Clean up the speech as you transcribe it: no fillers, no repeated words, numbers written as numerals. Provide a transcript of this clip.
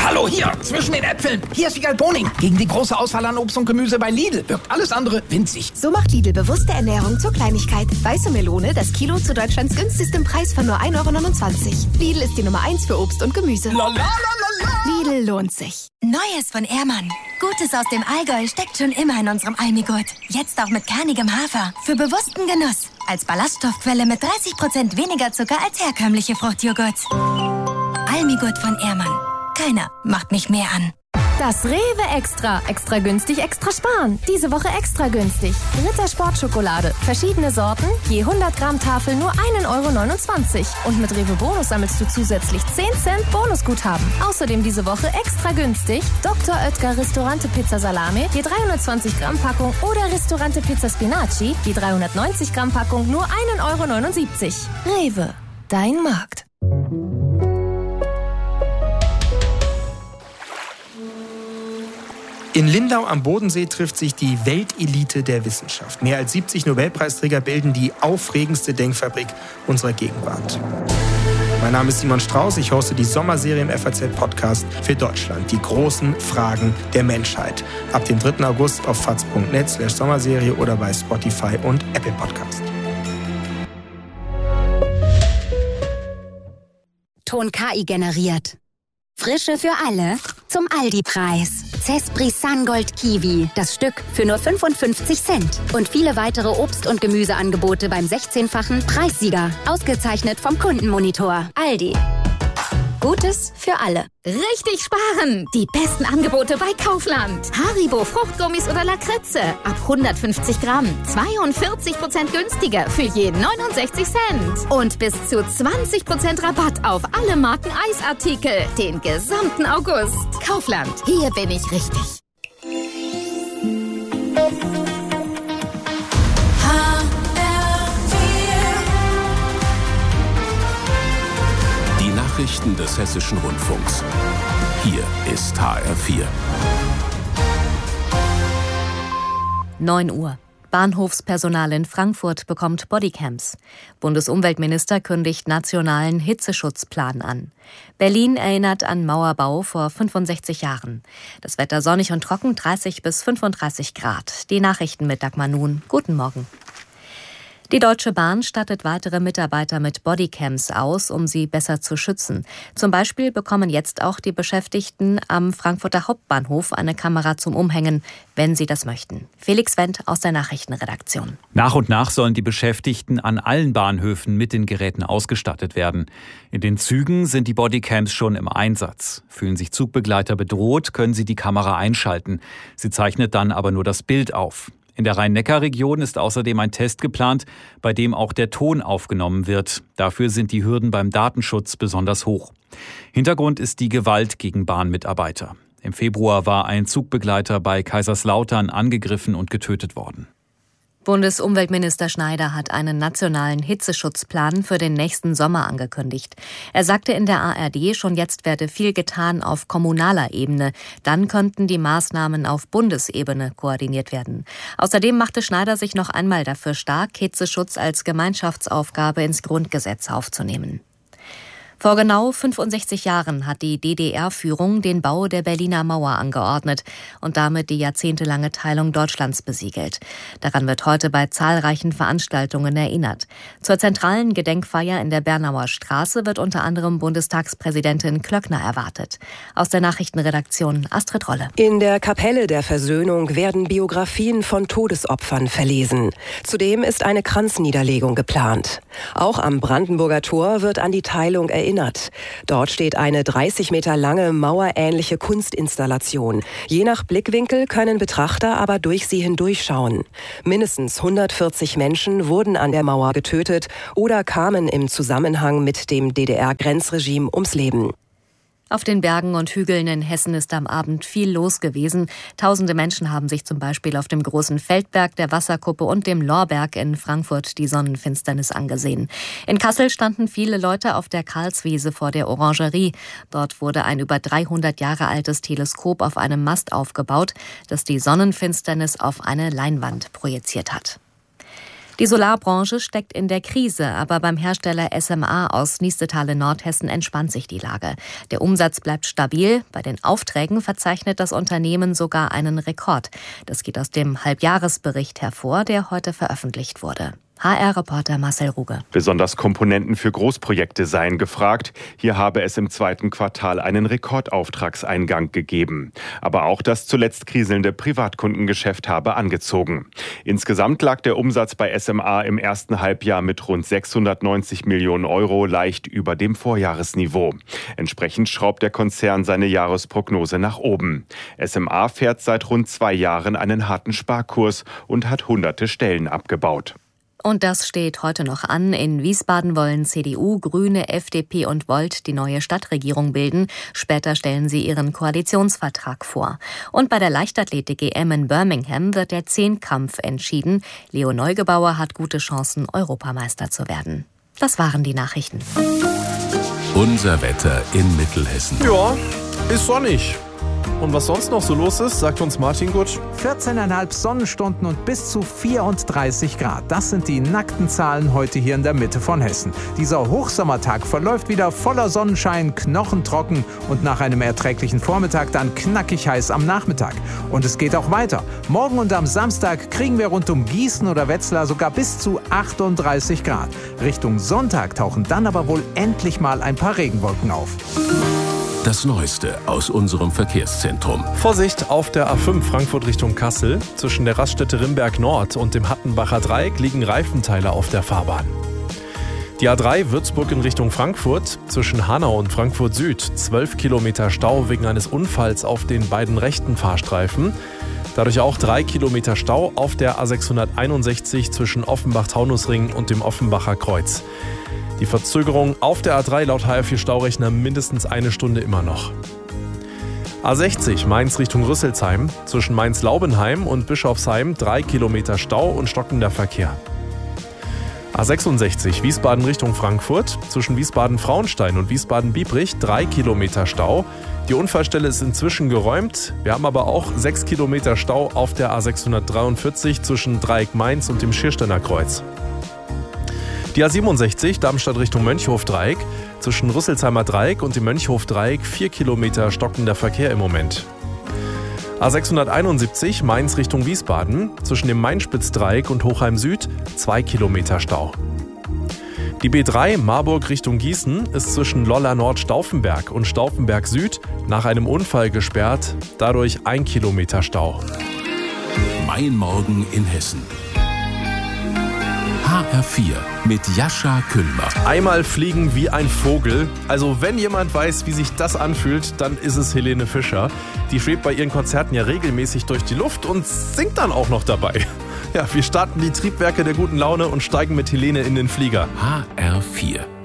Hallo, hier, zwischen den Äpfeln. Hier ist Wiegald Boning. Gegen die große Auswahl an Obst und Gemüse bei Lidl wirkt alles andere winzig. So macht Lidl bewusste Ernährung zur Kleinigkeit. Weiße Melone, das Kilo zu Deutschlands günstigstem Preis von nur 1,29 €. Lidl ist die Nummer 1 für Obst und Gemüse. Lidl lohnt sich. Neues von Ehrmann. Gutes aus dem Allgäu steckt schon immer in unserem Almigurt. Jetzt auch mit kernigem Hafer. Für bewussten Genuss. Als Ballaststoffquelle mit 30% weniger Zucker als herkömmliche Fruchtjoghurts. Almigurt von Ehrmann. Keiner macht mich mehr an. Das Rewe Extra. Extra günstig, extra sparen. Diese Woche extra günstig. Ritter Sportschokolade. Verschiedene Sorten. Je 100 Gramm Tafel nur 1,29 €. Und mit Rewe Bonus sammelst du zusätzlich 10 Cent Bonusguthaben. Außerdem diese Woche extra günstig. Dr. Oetker Ristorante Pizza Salame. Je 320 Gramm Packung. Oder Ristorante Pizza Spinaci. Je 390 Gramm Packung nur 1,79 €. Rewe. Dein Markt. In Lindau am Bodensee trifft sich die Weltelite der Wissenschaft. Mehr als 70 Nobelpreisträger bilden die aufregendste Denkfabrik unserer Gegenwart. Mein Name ist Simon Strauß, ich hoste die Sommerserie im FAZ-Podcast für Deutschland. Die großen Fragen der Menschheit. Ab dem 3. August auf faz.net/Sommerserie oder bei Spotify und Apple Podcast. Ton KI generiert. Frische für alle zum Aldi-Preis. Zespri Sungold Kiwi, das Stück für nur 55 Cent. Und viele weitere Obst- und Gemüseangebote beim 16-fachen Preissieger. Ausgezeichnet vom Kundenmonitor. Aldi. Gutes für alle. Richtig sparen! Die besten Angebote bei Kaufland. Haribo Fruchtgummis oder Lakritze. Ab 150 Gramm. 42% günstiger für je 69 Cent. Und bis zu 20% Rabatt auf alle Marken Eisartikel. Den gesamten August. Kaufland. Hier bin ich richtig. Nachrichten des Hessischen Rundfunks. Hier ist HR4. 9 Uhr. Bahnhofspersonal in Frankfurt bekommt Bodycams. Bundesumweltminister kündigt nationalen Hitzeschutzplan an. Berlin erinnert an Mauerbau vor 65 Jahren. Das Wetter sonnig und trocken, 30 bis 35 Grad. Die Nachrichten mit Dagmar Nun. Guten Morgen. Die Deutsche Bahn stattet weitere Mitarbeiter mit Bodycams aus, um sie besser zu schützen. Zum Beispiel bekommen jetzt auch die Beschäftigten am Frankfurter Hauptbahnhof eine Kamera zum Umhängen, wenn sie das möchten. Felix Wendt aus der Nachrichtenredaktion. Nach und nach sollen die Beschäftigten an allen Bahnhöfen mit den Geräten ausgestattet werden. In den Zügen sind die Bodycams schon im Einsatz. Fühlen sich Zugbegleiter bedroht, können sie die Kamera einschalten. Sie zeichnet dann aber nur das Bild auf. In der Rhein-Neckar-Region ist außerdem ein Test geplant, bei dem auch der Ton aufgenommen wird. Dafür sind die Hürden beim Datenschutz besonders hoch. Hintergrund ist die Gewalt gegen Bahnmitarbeiter. Im Februar war ein Zugbegleiter bei Kaiserslautern angegriffen und getötet worden. Bundesumweltminister Schneider hat einen nationalen Hitzeschutzplan für den nächsten Sommer angekündigt. Er sagte in der ARD, schon jetzt werde viel getan auf kommunaler Ebene. Dann könnten die Maßnahmen auf Bundesebene koordiniert werden. Außerdem machte Schneider sich noch einmal dafür stark, Hitzeschutz als Gemeinschaftsaufgabe ins Grundgesetz aufzunehmen. Vor genau 65 Jahren hat die DDR-Führung den Bau der Berliner Mauer angeordnet und damit die jahrzehntelange Teilung Deutschlands besiegelt. Daran wird heute bei zahlreichen Veranstaltungen erinnert. Zur zentralen Gedenkfeier in der Bernauer Straße wird unter anderem Bundestagspräsidentin Klöckner erwartet. Aus der Nachrichtenredaktion Astrid Rolle. In der Kapelle der Versöhnung werden Biografien von Todesopfern verlesen. Zudem ist eine Kranzniederlegung geplant. Auch am Brandenburger Tor wird an die Teilung erinnert. Dort steht eine 30 Meter lange mauerähnliche Kunstinstallation. Je nach Blickwinkel können Betrachter aber durch sie hindurchschauen. Mindestens 140 Menschen wurden an der Mauer getötet oder kamen im Zusammenhang mit dem DDR-Grenzregime ums Leben. Auf den Bergen und Hügeln in Hessen ist am Abend viel los gewesen. Tausende Menschen haben sich zum Beispiel auf dem Großen Feldberg, der Wasserkuppe und dem Lorberg in Frankfurt die Sonnenfinsternis angesehen. In Kassel standen viele Leute auf der Karlswiese vor der Orangerie. Dort wurde ein über 300 Jahre altes Teleskop auf einem Mast aufgebaut, das die Sonnenfinsternis auf eine Leinwand projiziert hat. Die Solarbranche steckt in der Krise, aber beim Hersteller SMA aus Niestetal in Nordhessen entspannt sich die Lage. Der Umsatz bleibt stabil. Bei den Aufträgen verzeichnet das Unternehmen sogar einen Rekord. Das geht aus dem Halbjahresbericht hervor, der heute veröffentlicht wurde. HR-Reporter Marcel Ruge. Besonders Komponenten für Großprojekte seien gefragt. Hier habe es im 2. Quartal einen Rekordauftragseingang gegeben. Aber auch das zuletzt kriselnde Privatkundengeschäft habe angezogen. Insgesamt lag der Umsatz bei SMA im ersten Halbjahr mit rund 690 Millionen Euro leicht über dem Vorjahresniveau. Entsprechend schraubt der Konzern seine Jahresprognose nach oben. SMA fährt seit rund 2 Jahren einen harten Sparkurs und hat hunderte Stellen abgebaut. Und das steht heute noch an. In Wiesbaden wollen CDU, Grüne, FDP und Volt die neue Stadtregierung bilden. Später stellen sie ihren Koalitionsvertrag vor. Und bei der Leichtathletik-EM in Birmingham wird der Zehnkampf entschieden. Leo Neugebauer hat gute Chancen, Europameister zu werden. Das waren die Nachrichten. Unser Wetter in Mittelhessen. Ja, ist sonnig. Und was sonst noch so los ist, sagt uns Martin Gutsch. 14,5 Sonnenstunden und bis zu 34 Grad. Das sind die nackten Zahlen heute hier in der Mitte von Hessen. Dieser Hochsommertag verläuft wieder voller Sonnenschein, knochentrocken und nach einem erträglichen Vormittag dann knackig heiß am Nachmittag. Und es geht auch weiter. Morgen und am Samstag kriegen wir rund um Gießen oder Wetzlar sogar bis zu 38 Grad. Richtung Sonntag tauchen dann aber wohl endlich mal ein paar Regenwolken auf. Das Neueste aus unserem Verkehrszentrum. Vorsicht auf der A5 Frankfurt Richtung Kassel. Zwischen der Raststätte Rimberg Nord und dem Hattenbacher Dreieck liegen Reifenteile auf der Fahrbahn. Die A3 Würzburg in Richtung Frankfurt. Zwischen Hanau und Frankfurt Süd 12 Kilometer Stau wegen eines Unfalls auf den beiden rechten Fahrstreifen. Dadurch auch 3 Kilometer Stau auf der A661 zwischen Offenbach-Taunusring und dem Offenbacher Kreuz. Die Verzögerung auf der A3 laut HR4-Staurechner mindestens 1 Stunde immer noch. A60 Mainz Richtung Rüsselsheim. Zwischen Mainz-Laubenheim und Bischofsheim 3 Kilometer Stau und stockender Verkehr. A66 Wiesbaden Richtung Frankfurt. Zwischen Wiesbaden-Frauenstein und Wiesbaden-Biebrich 3 Kilometer Stau. Die Unfallstelle ist inzwischen geräumt. Wir haben aber auch 6 Kilometer Stau auf der A643 zwischen Dreieck Mainz und dem Schiersteiner Kreuz. Die A67 Darmstadt Richtung Mönchhof-Dreieck. Zwischen Rüsselsheimer Dreieck und dem Mönchhof-Dreieck 4 Kilometer stockender Verkehr im Moment. A671 Mainz Richtung Wiesbaden. Zwischen dem Mainspitz-Dreieck und Hochheim Süd 2 Kilometer Stau. Die B3 Marburg Richtung Gießen ist zwischen Lolla Nord-Stauffenberg und Stauffenberg Süd nach einem Unfall gesperrt. Dadurch 1 Kilometer Stau. Mein Morgen in Hessen. HR4 mit Jascha Küllmer. Einmal fliegen wie ein Vogel. Also wenn jemand weiß, wie sich das anfühlt, dann ist es Helene Fischer. Die schwebt bei ihren Konzerten ja regelmäßig durch die Luft und singt dann auch noch dabei. Ja, wir starten die Triebwerke der guten Laune und steigen mit Helene in den Flieger. HR4.